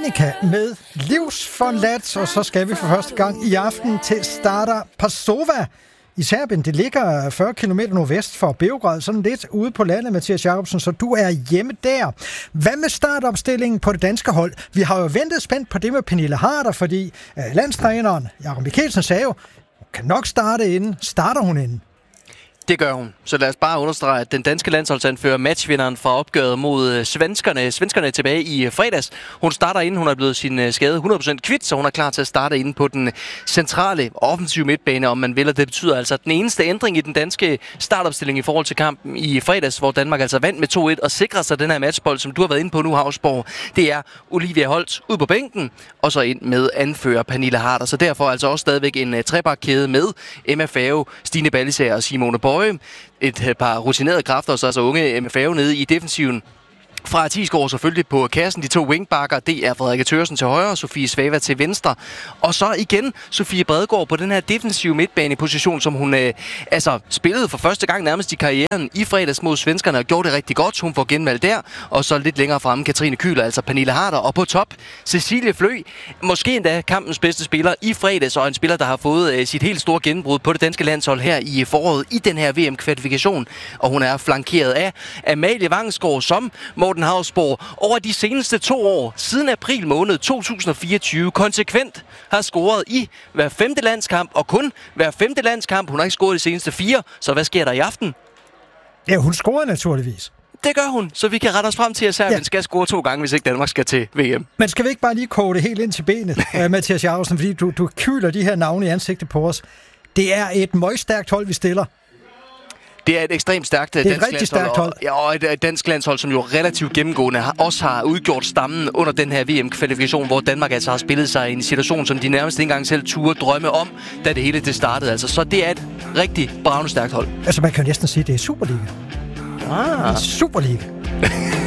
Danica med Livsforladt, og så skal vi for første gang i aften til Stara Pazova i Serbien. Det ligger 40 km nordvest for Beograd, sådan lidt ude på landet, Mathias Jacobsen, så du er hjemme der. Hvad med startopstillingen på det danske hold? Vi har jo ventet spændt på det med Pernille Harder, fordi landstræneren Jakob Mikkelsen sagde jo, hun kan nok starte inden. Starter hun inden? Det gør hun. Så lad os bare understrege, at den danske landsholdsanfører, matchvinderen fra opgøret mod svenskerne tilbage i fredags. Hun starter inden, hun er blevet sin skade 100% kvidt, så hun er klar til at starte inde på den centrale offensive midtbane, om man vil. Og det betyder altså, at den eneste ændring i den danske startopstilling i forhold til kampen i fredags, hvor Danmark altså vandt med 2-1 og sikrer sig den her matchbold, som du har været inde på nu, Hausborg, det er Olivia Holt ud på bænken, og så ind med anfører Pernille Harder. Så derfor altså også stadigvæk en trebakkæde med Emma Fave, Stine Ballisager og Simone Bøje. Et par rutinerede kræfter, og så altså unge Emma Fave nede i defensiven. Fra Tisgaard selvfølgelig på kassen, de to wingbacker, det er Frederikke Thørsen til højre, Sofie Svava til venstre. Og så igen Sofie Bredegaard på den her defensive midtbaneposition, som hun spillede for første gang nærmest i karrieren i fredags mod svenskerne og gjorde det rigtig godt. Hun får genvalg der, og så lidt længere fremme Katrine Kühler, altså Pernille Harder. Og på top Cecilie Flø, måske endda kampens bedste spiller i fredags, og en spiller, der har fået sit helt store gennembrud på det danske landshold her i foråret i den her VM-kvalifikation. Og hun er flankeret af Amalie Vangsgaard, som Morten Hausborg over de seneste 2 år, siden april måned 2024, konsekvent har scoret i hver 5. landskamp, og kun hver 5. landskamp. Hun har ikke scoret de seneste 4, så hvad sker der i aften? Ja, hun scorer naturligvis. Det gør hun, så vi kan rette os frem til, at Serbien skal score 2 gange, hvis ikke Danmark skal til VM. Men skal vi ikke bare lige koge det helt ind til benet, Mathias Jacobsen, fordi du kyler de her navne i ansigtet på os. Det er et møgstærkt hold, vi stiller. Det er et ekstremt stærkt dansk landshold, og et dansk landshold, som jo relativt gennemgående også har udgjort stammen under den her VM-kvalifikation, hvor Danmark altså har spillet sig i en situation, som de nærmest ikke engang selv turde drømme om, da det hele det startede. Altså, så det er et rigtig bragende stærkt hold. Altså man kan jo næsten sige, at det er Superliga. Superliga.